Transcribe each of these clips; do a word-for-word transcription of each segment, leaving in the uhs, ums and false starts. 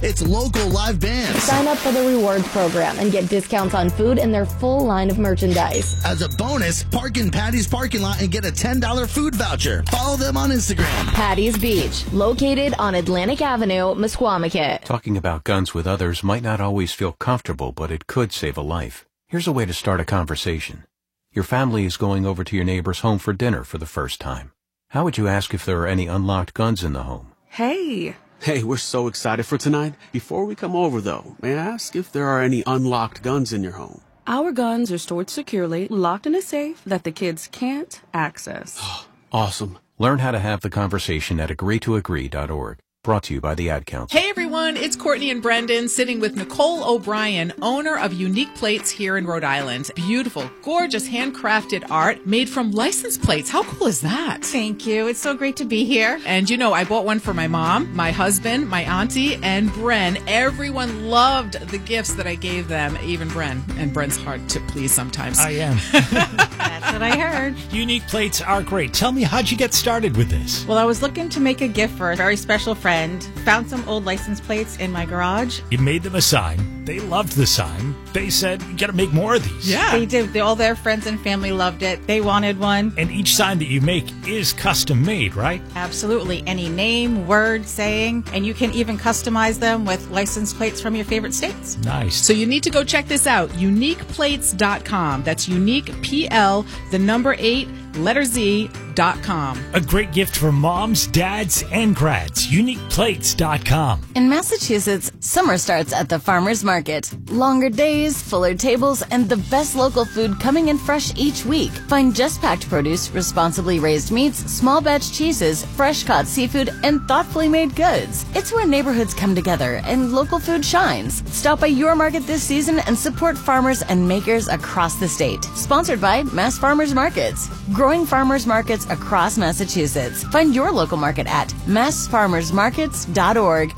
It's local live bands. Sign up for the rewards program and get discounts on food and their full line of merchandise. As a bonus, park in Patty's parking lot and get a ten dollars food voucher. Follow them on Instagram. Patty's Beach, located on Atlantic Avenue, Mesquamaket. Talking about guns with others might not always feel comfortable, but it could save a life. Here's a way to start a conversation. Your family is going over to your neighbor's home for dinner for the first time. How would you ask if there are any unlocked guns in the home? Hey. Hey, we're so excited for tonight. Before we come over, though, may I ask if there are any unlocked guns in your home? Our guns are stored securely, locked in a safe that the kids can't access. Awesome. Learn how to have the conversation at agree to agree dot org. Brought to you by the Ad Council. Hey everyone, it's Courtney and Brendan sitting with Nicole O'Brien, owner of Unique Plates here in Rhode Island. Beautiful, gorgeous, handcrafted art made from license plates. How cool is that? Thank you. It's so great to be here. And you know, I bought one for my mom, my husband, my auntie, and Bren. Everyone loved the gifts that I gave them, even Bren. And Bren's hard to please sometimes. I am. That's what I heard. Unique Plates are great. Tell me, how'd you get started with this? Well, I was looking to make a gift for a very special friend. Found some old license plates in my garage. You made them a sign. They loved the sign. They said, you got to make more of these. Yeah. They did. They, all their friends and family loved it. They wanted one. And each sign that you make is custom made, right? Absolutely. Any name, word, saying, and you can even customize them with license plates from your favorite states. Nice. So you need to go check this out, unique plates dot com. That's unique, P L, the number eight, letter Z, dot com. A great gift for moms, dads, and grads. unique plates dot com. In Massachusetts, summer starts at the farmer's market. Longer days, fuller tables, and the best local food coming in fresh each week. Find just packed produce, responsibly raised meats, small batch cheeses, fresh caught seafood, and thoughtfully made goods. It's where neighborhoods come together and local food shines. Stop by your market this season and support farmers and makers across the state. Sponsored by Mass Farmers Markets. Growing farmers markets across Massachusetts. Find your local market at mass farmers markets dot org.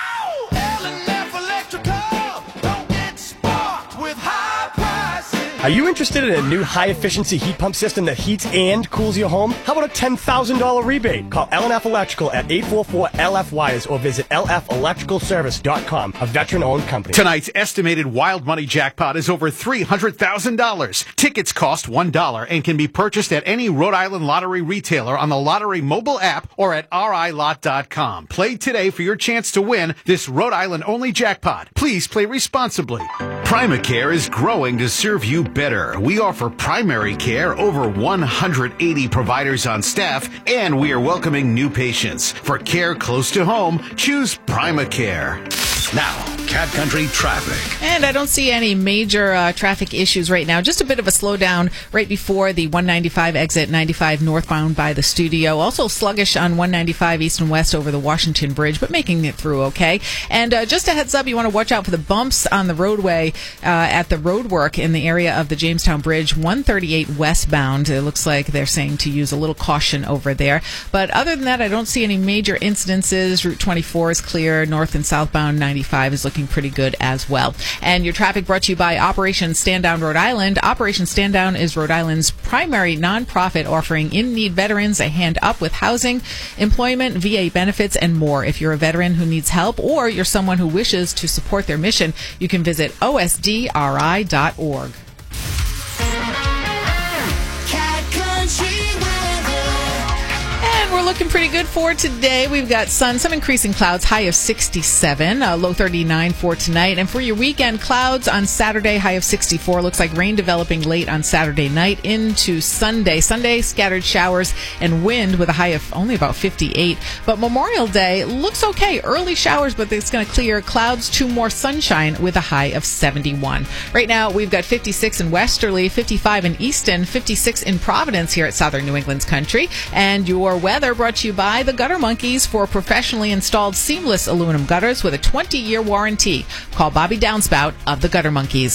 Are you interested in a new high-efficiency heat pump system that heats and cools your home? How about a ten thousand dollars rebate? Call L and F Electrical at eight four four L F wires or visit L F electrical service dot com, a veteran-owned company. Tonight's estimated Wild Money jackpot is over three hundred thousand dollars. Tickets cost one dollar and can be purchased at any Rhode Island Lottery retailer on the Lottery mobile app or at R I lot dot com. Play today for your chance to win this Rhode Island-only jackpot. Please play responsibly. Primacare is growing to serve you better. We offer primary care, over one hundred eighty providers on staff, and we are welcoming new patients. For care close to home, choose Primacare. Now, Cat Country traffic. And I don't see any major uh, traffic issues right now. Just a bit of a slowdown right before the one ninety-five exit, ninety-five northbound by the studio. Also sluggish on one ninety-five east and west over the Washington Bridge, but making it through okay. And uh, just a heads up, you want to watch out for the bumps on the roadway uh, at the road work in the area of the Jamestown Bridge, one thirty-eight westbound. It looks like they're saying to use a little caution over there. But other than that, I don't see any major incidences. Route twenty-four is clear. North and southbound ninety-five is looking pretty good as well. And your traffic brought to you by Operation Stand Down Rhode Island. Operation Stand Down is Rhode Island's primary nonprofit offering in-need veterans a hand up with housing, employment, V A benefits, and more. If you're a veteran who needs help or you're someone who wishes to support their mission, you can visit O S D R I dot org. And we're looking pretty good for today. We've got sun, some increasing clouds, high of sixty-seven, uh, low thirty-nine for tonight. And for your weekend, clouds on Saturday, high of sixty-four. Looks like rain developing late on Saturday night into Sunday. Sunday, scattered showers and wind with a high of only about fifty-eight. But Memorial Day looks okay. Early showers, but it's going to clear. Clouds to more sunshine with a high of seventy-one. Right now, we've got fifty-six in Westerly, fifty-five in Easton, fifty-six in Providence here at Southern New England's Country. And your weather brought to you by the Gutter Monkeys for professionally installed seamless aluminum gutters with a twenty-year warranty. Call Bobby Downspout of the Gutter Monkeys.